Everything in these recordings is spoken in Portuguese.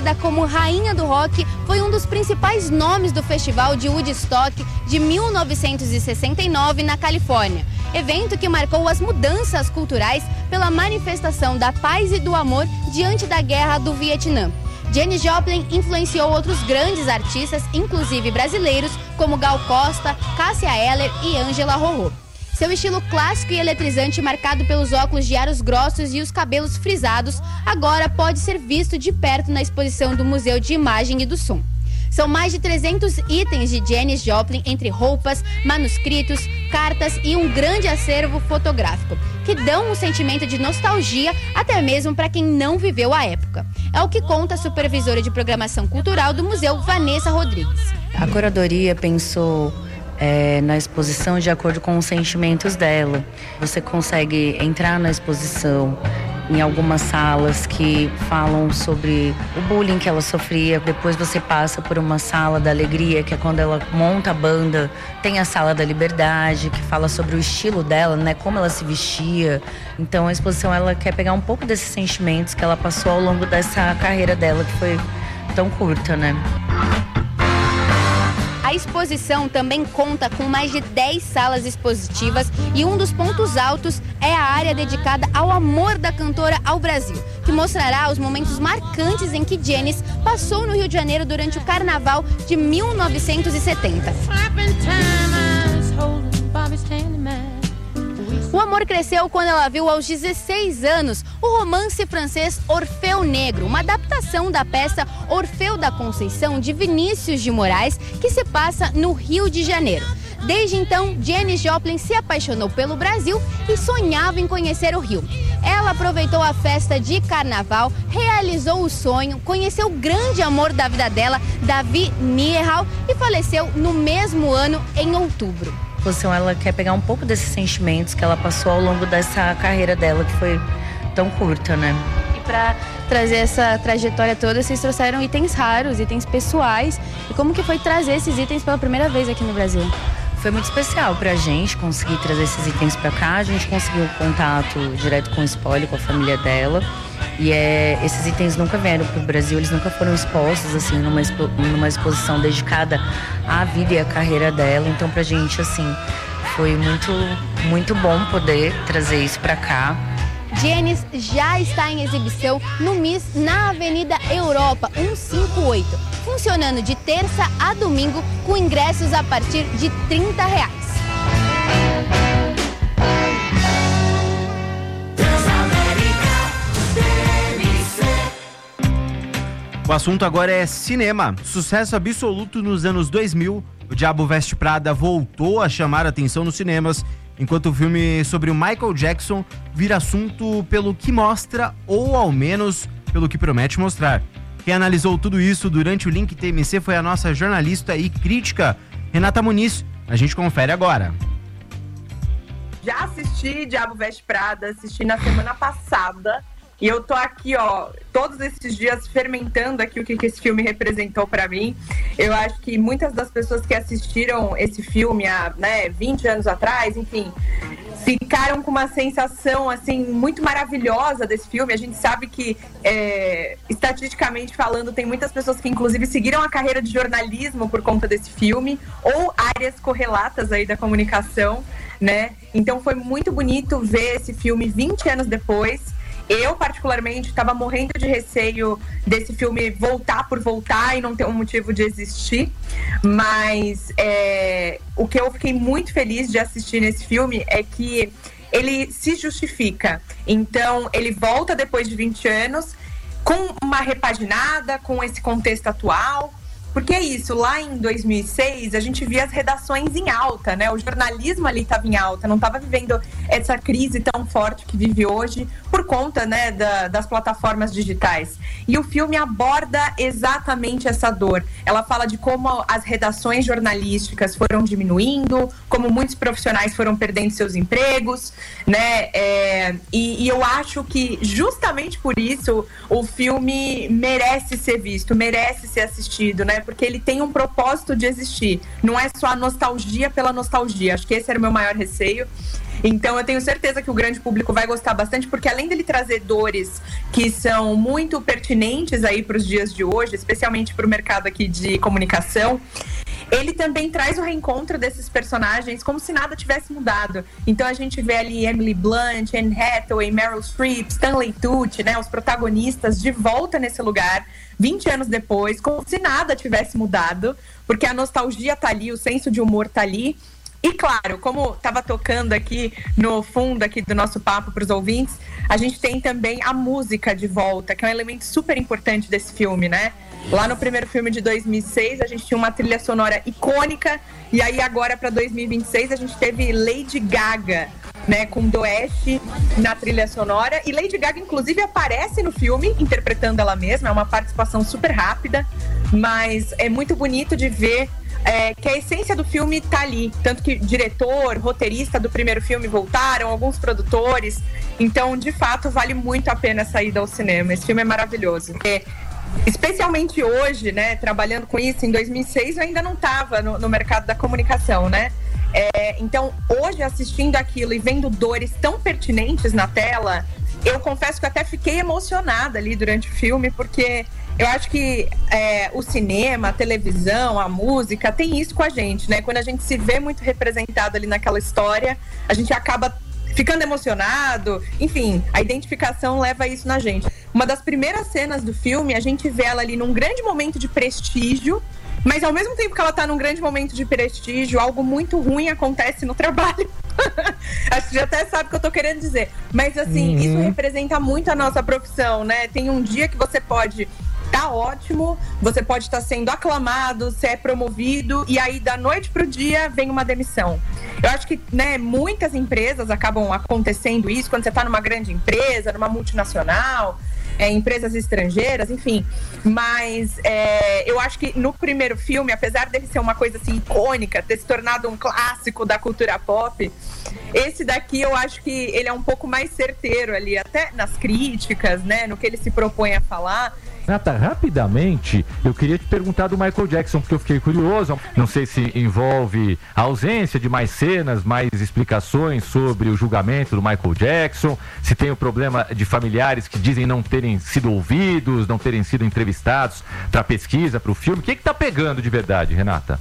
conhecida como Rainha do Rock, foi um dos principais nomes do Festival de Woodstock de 1969 na Califórnia. Evento que marcou as mudanças culturais pela manifestação da paz e do amor diante da guerra do Vietnã. Janis Joplin influenciou outros grandes artistas, inclusive brasileiros, como Gal Costa, Cássia Eller e Ângela Rorô. Seu estilo clássico e eletrizante, marcado pelos óculos de aros grossos e os cabelos frisados, agora pode ser visto de perto na exposição do Museu de Imagem e do Som. São mais de 300 itens de Janis Joplin, entre roupas, manuscritos, cartas e um grande acervo fotográfico, que dão um sentimento de nostalgia até mesmo para quem não viveu a época. É o que conta a supervisora de programação cultural do museu, Vanessa Rodrigues. A curadoria pensou na exposição de acordo com os sentimentos dela. Você consegue entrar na exposição em algumas salas que falam sobre o bullying que ela sofria. Depois você passa por uma sala da alegria, que é quando ela monta a banda. Tem a sala da liberdade, que fala sobre o estilo dela, né, como ela se vestia. Então a exposição, ela quer pegar um pouco desses sentimentos que ela passou ao longo dessa carreira dela, que foi tão curta, né? A exposição também conta com mais de 10 salas expositivas e um dos pontos altos é a área dedicada ao amor da cantora ao Brasil, que mostrará os momentos marcantes em que Janis passou no Rio de Janeiro durante o Carnaval de 1970. O amor cresceu quando ela viu aos 16 anos o romance francês Orfeu Negro, uma adaptação da peça Orfeu da Conceição de Vinícius de Moraes, que se passa no Rio de Janeiro. Desde então, Janis Joplin se apaixonou pelo Brasil e sonhava em conhecer o Rio. Ela aproveitou a festa de carnaval, realizou o sonho, conheceu o grande amor da vida dela, Davi Nierhal, e faleceu no mesmo ano, em outubro. A exposição, ela quer pegar um pouco desses sentimentos que ela passou ao longo dessa carreira dela, que foi tão curta, né? E para trazer essa trajetória toda, vocês trouxeram itens raros, itens pessoais. E como que foi trazer esses itens pela primeira vez aqui no Brasil? Foi muito especial pra gente conseguir trazer esses itens pra cá. A gente conseguiu contato direto com o Spoly, com a família dela. E esses itens nunca vieram pro Brasil, eles nunca foram expostos assim numa exposição dedicada à vida e à carreira dela. Então pra gente assim foi muito bom poder trazer isso pra cá. Janis já está em exibição no MIS na Avenida Europa 158, funcionando de terça a domingo com ingressos a partir de R$30. O assunto agora é cinema. Sucesso absoluto nos anos 2000, O Diabo Veste Prada voltou a chamar a atenção nos cinemas, enquanto o filme sobre o Michael Jackson vira assunto pelo que mostra, ou ao menos pelo que promete mostrar. Quem analisou tudo isso durante o Link TMC foi a nossa jornalista e crítica, Renata Muniz. A gente confere agora. Já assisti Diabo Veste Prada, assisti na semana passada. E eu tô aqui, ó, todos esses dias fermentando aqui o que esse filme representou pra mim. Eu acho que muitas das pessoas que assistiram esse filme há 20 anos atrás, enfim, ficaram com uma sensação, assim, muito maravilhosa desse filme. A gente sabe que, estatisticamente falando, tem muitas pessoas que, inclusive, seguiram a carreira de jornalismo por conta desse filme, ou áreas correlatas aí da comunicação, né? Então foi muito bonito ver esse filme 20 anos depois. Eu, particularmente, estava morrendo de receio desse filme voltar por voltar e não ter um motivo de existir. Mas o que eu fiquei muito feliz de assistir nesse filme é que ele se justifica. Então, ele volta depois de 20 anos com uma repaginada, com esse contexto atual. Porque é isso, lá em 2006 a gente via as redações em alta, né? O jornalismo ali estava em alta, não estava vivendo essa crise tão forte que vive hoje por conta, né, das plataformas digitais. E o filme aborda exatamente essa dor. Ela fala de como as redações jornalísticas foram diminuindo, como muitos profissionais foram perdendo seus empregos, né? E eu acho que justamente por isso o filme merece ser visto, merece ser assistido, né? Porque ele tem um propósito de existir. Não é só a nostalgia pela nostalgia. Acho que esse era o meu maior receio. Então eu tenho certeza que o grande público vai gostar bastante, porque além dele trazer dores que são muito pertinentes aí para os dias de hoje, especialmente para o mercado aqui de comunicação, ele também traz o reencontro desses personagens como se nada tivesse mudado. Então a gente vê ali Emily Blunt, Anne Hathaway, Meryl Streep, Stanley Tucci, né, os protagonistas de volta nesse lugar 20 anos depois, como se nada tivesse mudado, porque a nostalgia tá ali, o senso de humor tá ali. E claro, como estava tocando aqui no fundo aqui do nosso papo para os ouvintes, a gente tem também a música de volta, que é um elemento super importante desse filme, né? Lá no primeiro filme de 2006, a gente tinha uma trilha sonora icônica, e aí agora para 2026 a gente teve Lady Gaga, né, com Doeste na trilha sonora, e Lady Gaga inclusive aparece no filme interpretando ela mesma, é uma participação super rápida, mas é muito bonito de ver que a essência do filme tá ali, tanto que diretor, roteirista do primeiro filme voltaram, alguns produtores, então de fato vale muito a pena essa ida ao cinema. Esse filme é maravilhoso. Especialmente hoje, né, trabalhando com isso, em 2006 eu ainda não estava no mercado da comunicação, né? Então hoje assistindo aquilo e vendo dores tão pertinentes na tela, eu confesso que até fiquei emocionada ali durante o filme, porque eu acho que o cinema, a televisão, a música, tem isso com a gente, né? Quando a gente se vê muito representado ali naquela história, a gente acaba ficando emocionado. Enfim, a identificação leva isso na gente. Uma das primeiras cenas do filme, a gente vê ela ali num grande momento de prestígio, mas ao mesmo tempo que ela tá num grande momento de prestígio, algo muito ruim acontece no trabalho. Acho que já até sabe o que eu tô querendo dizer. Mas assim, isso representa muito a nossa profissão, né? Tem um dia que você pode tá ótimo, você pode estar sendo aclamado, você é promovido, e aí da noite pro dia vem uma demissão. Eu acho que, né, muitas empresas acabam acontecendo isso quando você tá numa grande empresa, numa multinacional, empresas estrangeiras, enfim. Mas eu acho que no primeiro filme, apesar dele ser uma coisa assim icônica, ter se tornado um clássico da cultura pop, esse daqui eu acho que ele é um pouco mais certeiro ali, até nas críticas, né, no que ele se propõe a falar. Renata, rapidamente, eu queria te perguntar do Michael Jackson, porque eu fiquei curioso. Não sei se envolve a ausência de mais cenas, mais explicações sobre o julgamento do Michael Jackson, se tem o problema de familiares que dizem não terem sido ouvidos, não terem sido entrevistados para pesquisa, para o filme. O que tá pegando de verdade, Renata?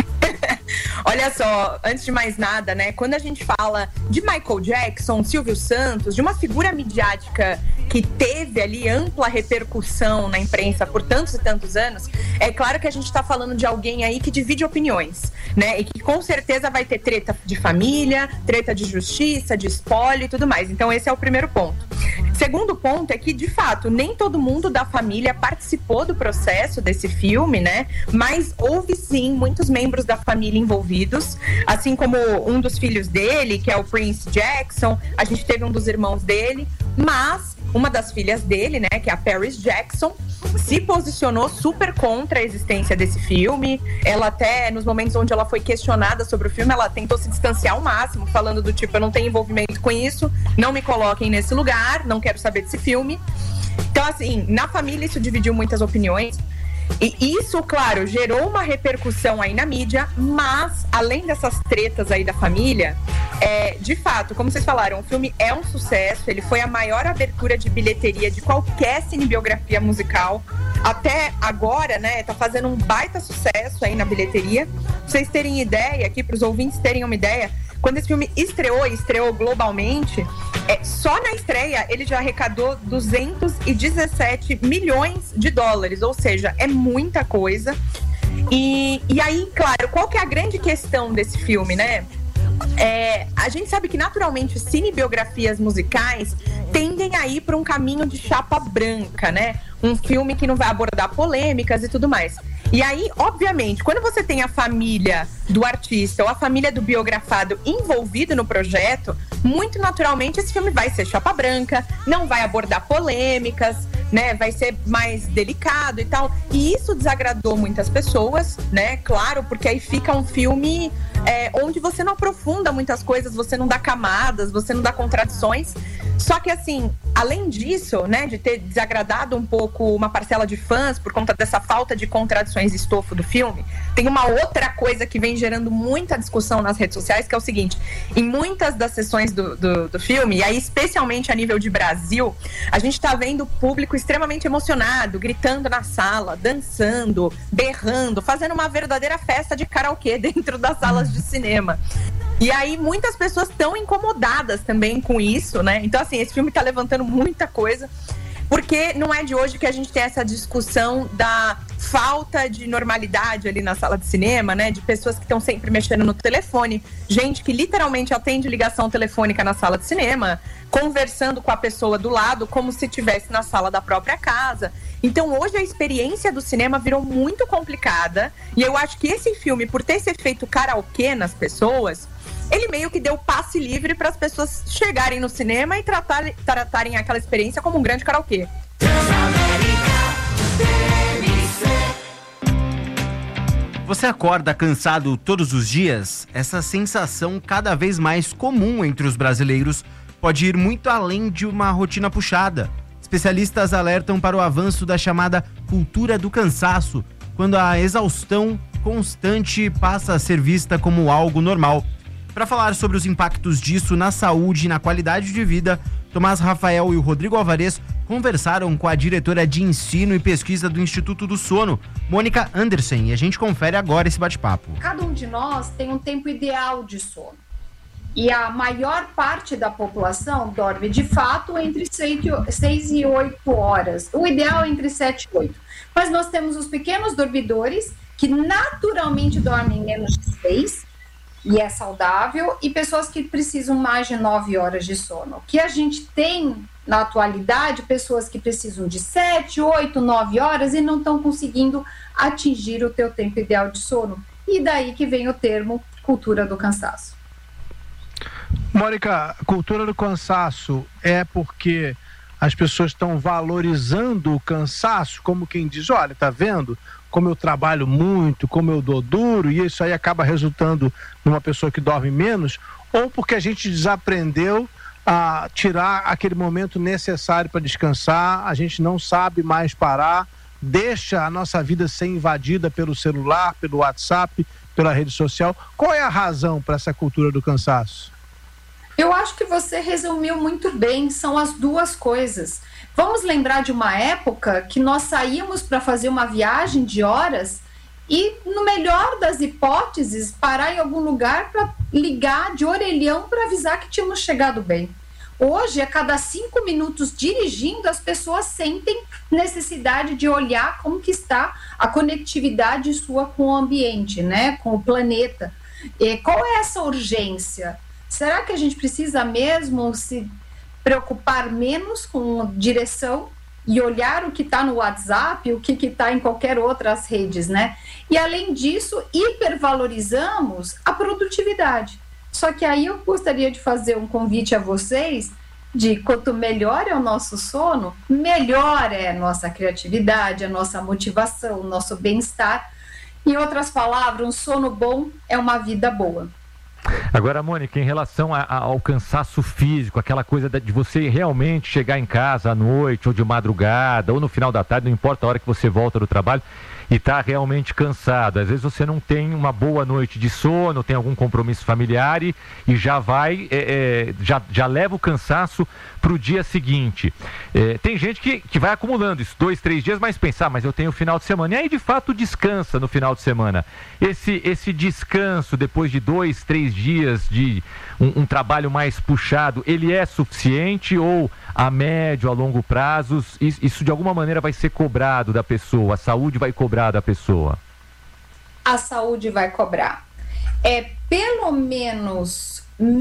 Olha só, antes de mais nada, né, quando a gente fala de Michael Jackson, Silvio Santos, de uma figura midiática que teve ali ampla repercussão na imprensa por tantos e tantos anos, é claro que a gente está falando de alguém aí que divide opiniões, né, e que com certeza vai ter treta de família, treta de justiça, de espólio e tudo mais. Então esse é o primeiro ponto. Segundo ponto é que, de fato, nem todo mundo da família participou do processo desse filme, né, mas houve sim muitos membros da família envolvidos, assim como um dos filhos dele, que é o Prince Jackson, a gente teve um dos irmãos dele, mas uma das filhas dele, né, que é a Paris Jackson, se posicionou super contra a existência desse filme. Ela até, nos momentos onde ela foi questionada sobre o filme, ela tentou se distanciar ao máximo, falando do tipo, eu não tenho envolvimento com isso, não me coloquem nesse lugar, não quero saber desse filme. Então, assim, na família isso dividiu muitas opiniões. E isso, claro, gerou uma repercussão aí na mídia, mas além dessas tretas aí da família, de fato, como vocês falaram, o filme é um sucesso, ele foi a maior abertura de bilheteria de qualquer cinebiografia musical. Até agora, né, tá fazendo um baita sucesso aí na bilheteria. Pra vocês terem ideia, aqui pros ouvintes terem uma ideia, quando esse filme estreou globalmente, só na estreia ele já arrecadou 217 milhões de dólares, ou seja, é muita coisa. E aí, claro, qual que é a grande questão desse filme, né? A gente sabe que naturalmente cinebiografias musicais tendem a ir para um caminho de chapa branca, né? Um filme que não vai abordar polêmicas e tudo mais. E aí, obviamente, quando você tem a família do artista ou a família do biografado envolvido no projeto, muito naturalmente esse filme vai ser chapa branca, não vai abordar polêmicas, né? Vai ser mais delicado e tal. E isso desagradou muitas pessoas, né? Claro, porque aí fica um filme onde você não aprofunda muitas coisas, você não dá camadas, você não dá contradições. Só que assim, além disso, né, de ter desagradado um pouco uma parcela de fãs por conta dessa falta de contradições e estofo do filme, tem uma outra coisa que vem gerando muita discussão nas redes sociais, que é o seguinte: em muitas das sessões do filme, e aí especialmente a nível de Brasil, a gente tá vendo o público extremamente emocionado, gritando na sala, dançando, berrando, fazendo uma verdadeira festa de karaokê dentro das salas de cinema. E aí muitas pessoas estão incomodadas também com isso, né? Então assim, esse filme tá levantando muita coisa, porque não é de hoje que a gente tem essa discussão da falta de normalidade ali na sala de cinema, né? De pessoas que estão sempre mexendo no telefone, gente que literalmente atende ligação telefônica na sala de cinema, conversando com a pessoa do lado como se estivesse na sala da própria casa. Então hoje a experiência do cinema virou muito complicada, e eu acho que esse filme, por ter esse efeito karaokê nas pessoas, ele meio que deu passe livre para as pessoas chegarem no cinema e tratarem aquela experiência como um grande karaokê. Você acorda cansado todos os dias? Essa sensação cada vez mais comum entre os brasileiros pode ir muito além de uma rotina puxada. Especialistas alertam para o avanço da chamada cultura do cansaço, quando a exaustão constante passa a ser vista como algo normal. Para falar sobre os impactos disso na saúde e na qualidade de vida, Tomás Rafael e o Rodrigo Alvarez conversaram com a diretora de ensino e pesquisa do Instituto do Sono, Mônica Andersen, e a gente confere agora esse bate-papo. Cada um de nós tem um tempo ideal de sono. E a maior parte da população dorme, de fato, entre 6 e 8 horas. O ideal é entre 7 e 8. Mas nós temos os pequenos dormidores, que naturalmente dormem menos de 6, e é saudável, e pessoas que precisam mais de 9 horas de sono. O que a gente tem, na atualidade, pessoas que precisam de 7, 8, 9 horas e não estão conseguindo atingir o teu tempo ideal de sono. E daí que vem o termo cultura do cansaço. Mônica, cultura do cansaço é porque as pessoas estão valorizando o cansaço, como quem diz, olha, tá vendo como eu trabalho muito, como eu dou duro, e isso aí acaba resultando numa pessoa que dorme menos, ou porque a gente desaprendeu a tirar aquele momento necessário para descansar, a gente não sabe mais parar, deixa a nossa vida ser invadida pelo celular, pelo WhatsApp, pela rede social. Qual é a razão para essa cultura do cansaço? Eu acho que você resumiu muito bem, são as duas coisas. Vamos lembrar de uma época que nós saímos para fazer uma viagem de horas e, no melhor das hipóteses, parar em algum lugar para ligar de orelhão para avisar que tínhamos chegado bem. Hoje, a cada 5 minutos dirigindo, as pessoas sentem necessidade de olhar como que está a conectividade sua com o ambiente, né? Com o planeta. E qual é essa urgência? Será que a gente precisa mesmo se preocupar menos com direção e olhar o que está no WhatsApp, o que está em qualquer outras redes, né? E além disso, hipervalorizamos a produtividade. Só que aí eu gostaria de fazer um convite a vocês de quanto melhor é o nosso sono, melhor é a nossa criatividade, a nossa motivação, o nosso bem-estar. Em outras palavras, um sono bom é uma vida boa. Agora, Mônica, em relação ao cansaço físico, aquela coisa de você realmente chegar em casa à noite, ou de madrugada, ou no final da tarde, não importa a hora que você volta do trabalho, e está realmente cansado. Às vezes você não tem uma boa noite de sono, tem algum compromisso familiar e já vai, já leva o cansaço para o dia seguinte. Tem gente que vai acumulando isso, 2, 3 dias, mas pensar, mas eu tenho o final de semana. E aí, de fato, descansa no final de semana. Esse descanso, depois de 2, 3 dias de um trabalho mais puxado, ele é suficiente ou a médio, a longo prazo, isso de alguma maneira vai ser cobrado da pessoa, a saúde vai cobrar da pessoa? A saúde vai cobrar. É pelo menos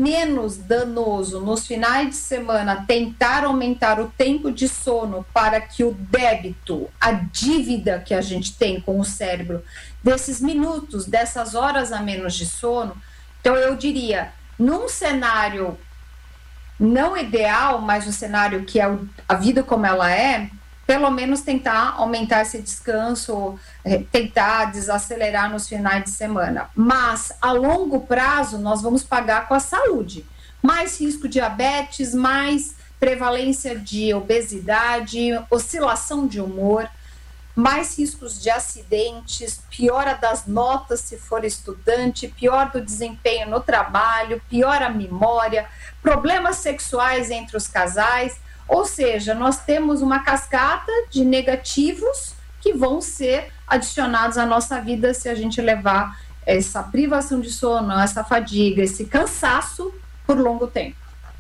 danoso nos finais de semana tentar aumentar o tempo de sono para que o débito, a dívida que a gente tem com o cérebro, desses minutos, dessas horas a menos de sono. Então eu diria, num cenário não ideal, mas um cenário que é a vida como ela é, pelo menos tentar aumentar esse descanso, tentar desacelerar nos finais de semana. Mas, a longo prazo, nós vamos pagar com a saúde. Mais risco de diabetes, mais prevalência de obesidade, oscilação de humor, mais riscos de acidentes, piora das notas se for estudante, pior do desempenho no trabalho, piora a memória, problemas sexuais entre os casais. Ou seja, nós temos uma cascata de negativos que vão ser adicionados à nossa vida se a gente levar essa privação de sono, essa fadiga, esse cansaço por longo tempo.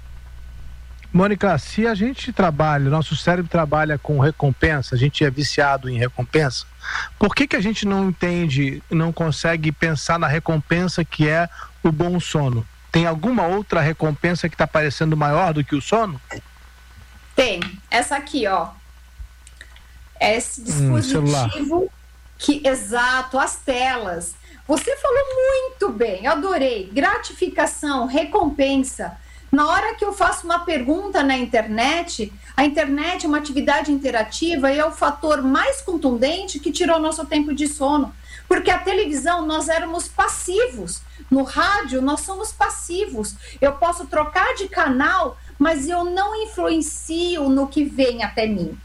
Mônica, se a gente trabalha, nosso cérebro trabalha com recompensa, a gente é viciado em recompensa, por que a gente não entende, não consegue pensar na recompensa que é o bom sono? Tem alguma outra recompensa que está parecendo maior do que o sono? Tem. Essa aqui, ó. Esse dispositivo exato, as telas. Você falou muito bem, adorei. Gratificação, recompensa. Na hora que eu faço uma pergunta na internet, a internet é uma atividade interativa e é o fator mais contundente que tirou nosso tempo de sono. Porque a televisão, nós éramos passivos. No rádio, nós somos passivos. Eu posso trocar de canal, mas eu não influencio no que vem até mim.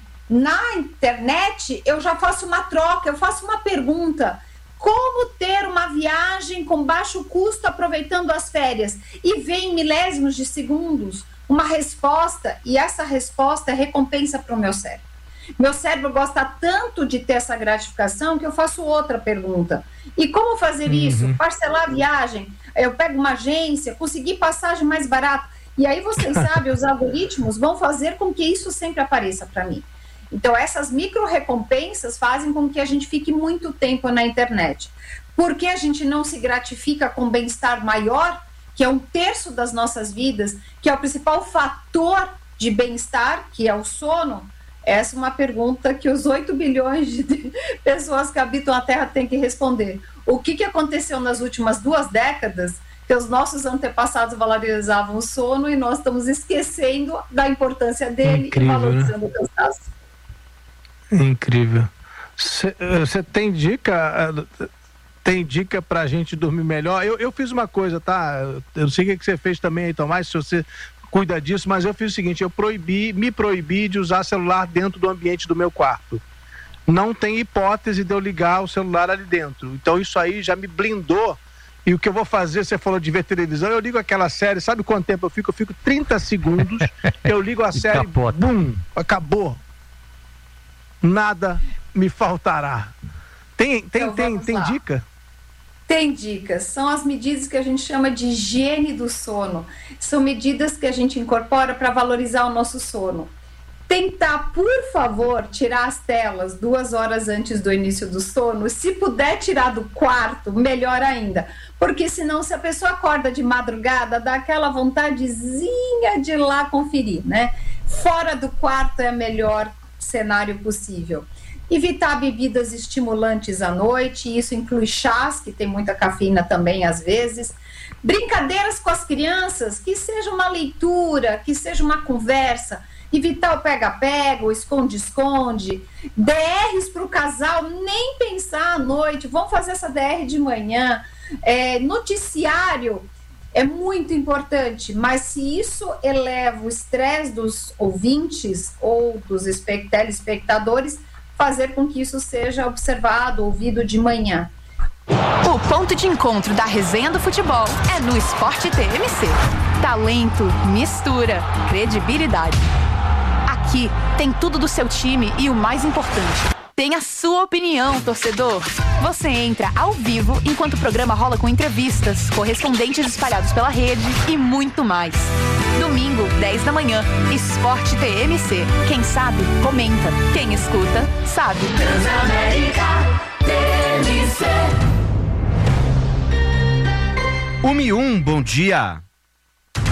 Na internet, eu já faço uma troca, eu faço uma pergunta. Como ter uma viagem com baixo custo aproveitando as férias? E vem em milésimos de segundos uma resposta, e essa resposta é recompensa para o meu cérebro. Meu cérebro gosta tanto de ter essa gratificação que eu faço outra pergunta. E como fazer isso? Parcelar a viagem? Eu pego uma agência, conseguir passagem mais barata. E aí vocês sabem, os algoritmos vão fazer com que isso sempre apareça para mim. Então, essas micro-recompensas fazem com que a gente fique muito tempo na internet. Porque a gente não se gratifica com bem-estar maior, que é 1/3 das nossas vidas, que é o principal fator de bem-estar, que é o sono? Essa é uma pergunta que os 8 bilhões de pessoas que habitam a Terra têm que responder. O que aconteceu nas últimas 2 décadas que os nossos antepassados valorizavam o sono e nós estamos esquecendo da importância dele. Incrível, e valorizando, né? O cansaço. Incrível. Você tem dica? Tem dica pra gente dormir melhor? Eu fiz uma coisa, tá? Eu não sei o que você fez também aí, Tomás, se você cuida disso, mas eu fiz o seguinte, eu me proibi de usar celular dentro do ambiente do meu quarto. Não tem hipótese de eu ligar o celular ali dentro. Então isso aí já me blindou. E o que eu vou fazer, você falou de ver televisão, eu ligo aquela série, sabe quanto tempo eu fico? Eu fico 30 segundos, eu ligo a série, bum, acabou. Nada me faltará. Tem dica? Tem dicas. São as medidas que a gente chama de higiene do sono. São medidas que a gente incorpora para valorizar o nosso sono. Tentar, por favor, tirar as telas 2 horas antes do início do sono. Se puder tirar do quarto, melhor ainda. Porque senão, se a pessoa acorda de madrugada, dá aquela vontadezinha de ir lá conferir, né? Fora do quarto é melhor cenário possível. Evitar bebidas estimulantes à noite, isso inclui chás, que tem muita cafeína também às vezes. Brincadeiras com as crianças, que seja uma leitura, que seja uma conversa. Evitar o pega-pega, o esconde-esconde. DRs para o casal, nem pensar à noite, vamos fazer essa DR de manhã. Noticiário é muito importante, mas se isso eleva o estresse dos ouvintes ou dos telespectadores, fazer com que isso seja observado, ouvido de manhã. O ponto de encontro da resenha do futebol é no Esporte TMC. Talento, mistura, credibilidade. Aqui tem tudo do seu time e o mais importante, tem a sua opinião, torcedor. Você entra ao vivo enquanto o programa rola com entrevistas, correspondentes espalhados pela rede e muito mais. Domingo, 10 da manhã, Esporte TMC. Quem sabe, comenta. Quem escuta, sabe. Transamérica TMC. 1 e 1, bom dia.